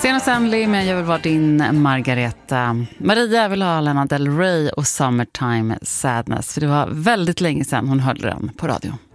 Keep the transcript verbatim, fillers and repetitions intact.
Sen och Stanley, men jag vill vara din Margareta. Maria vill ha Lana Del Rey och Summertime Sadness. För det var väldigt länge sedan hon hörde den på radio.